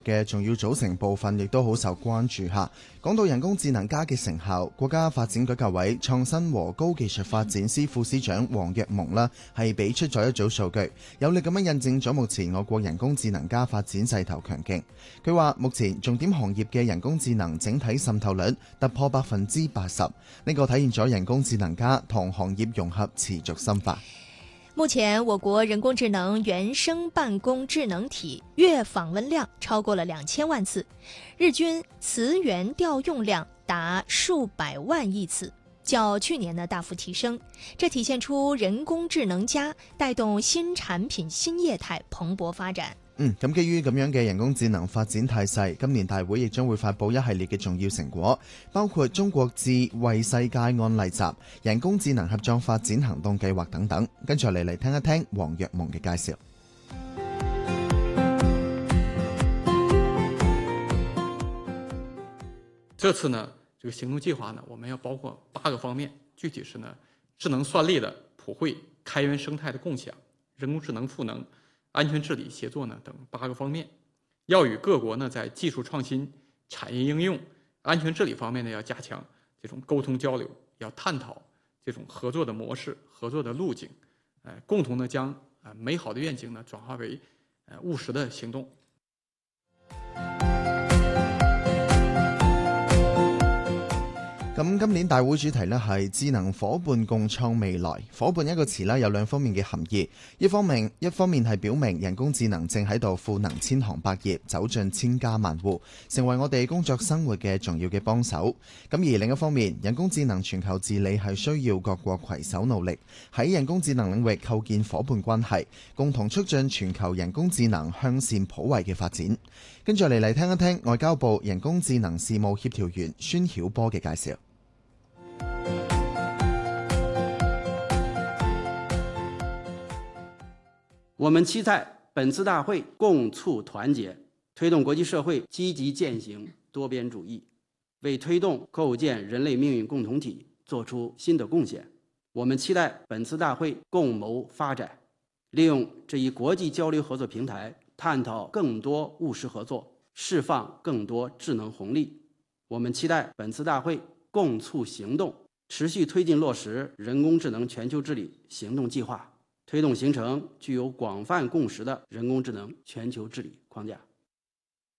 嘅重要組成部分亦都好受關注下。講到人工智能加嘅成效，國家發展改革委創新和高技術發展司副司長黃若蒙啦，係俾出咗一組數據，有力咁樣印證咗目前我國人工智能加發展勢頭強勁。佢話目前重點行業嘅人工智能整體滲透率突破80%，呢個體現咗人工智能加同行業融合持續深化。 目前我國人工智能原生辦公智能體月訪問量超過了2000萬次，日均詞源調用量達數百萬億次，較去年呢大幅提升。這體現出人工智能加帶動新產品新業態蓬勃發展。 咁基於咁樣嘅人工智能發展態勢，今年大會亦將會發布一系列嘅重要成果，包括中國智慧世界案例集、人工智能合作發展行動計劃等等。跟住嚟聽一聽黃若蒙嘅介紹。 這次呢，這個行動計劃呢，我們要包括8個方面，具體是呢，智能算力的普惠、開源生態的共享、人工智能賦能、安全治理協作呢等8個方面，要與各國呢在技術創新、產業應用、安全治理方面呢要加強這種溝通交流，要探討這種合作的模式、合作的路徑，共同呢將美好的願景呢轉化為務實的行動。 咁今年大會主題呢係智能夥伴共創未來。夥伴一個詞呢有兩方面嘅含義，一方面係表明人工智能正喺度賦能千行百業，走進千家萬戶，成為我哋工作生活嘅重要嘅幫手。咁而另一方面，人工智能全球治理係需要各國攜手努力，喺人工智能領域構建夥伴關係，共同促進全球人工智能向善普惠嘅發展。跟住嚟聽一聽外交部人工智能事務協調員孫曉波嘅介紹。 我們期待本次大會共促團結，推動國際社會積極踐行多邊主義，為推動構建人類命運共同體做出新的貢獻。我們期待本次大會共謀發展，利用這一國際交流合作平台，探討更多務實合作，釋放更多智能紅利。我們期待本次大會共促行動，持續推進落實人工智能全球治理行動計劃，推動形成具有廣泛共識的人工智能全球治理框架。